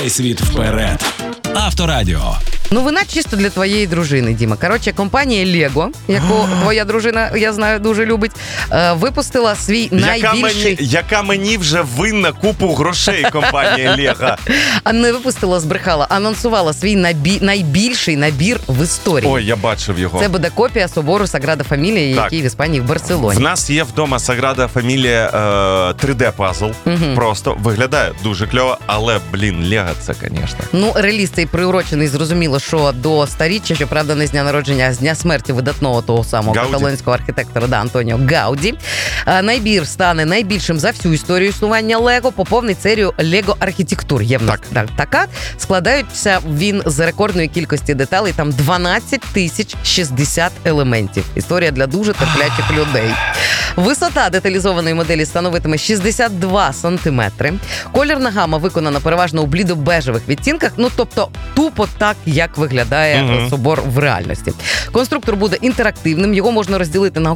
Світ вперед. Авторадіо. Новина чисто для твоєї дружини, Діма. Коротше, компанія Lego, яку твоя дружина, я знаю, дуже любить, випустила свій найбільший... Яка мені вже винна купу грошей компанія Lego. А не випустила, збрехала, анонсувала свій найбільший набір в історії. Ой, я бачив його. Це буде копія собору Саграда Фамілія, який в Іспанії в Барселоні. В нас є вдома Саграда Фамілія 3D-пазл. Просто виглядає дуже кльово, але, Lego це, звісно. Ну, реліз цей приурочений, зрозуміло, що до старіччя, щоправда, не з дня народження, а з дня смерті видатного того самого каталонського архітектора Антоніо Гауді. Найбір стане найбільшим за всю історію існування Лего, поповнить серію Lego архітектур. Є в нас така. Складаються він з рекордної кількості деталей, там 12 060 елементів. Історія для дуже терплячих людей. Висота деталізованої моделі становитиме 62 сантиметри. Колірна гама виконана переважно у блідо-бежевих відтінках, ну тобто тупо так, як виглядає собор в реальності. Конструктор буде інтерактивним, його можна розділити на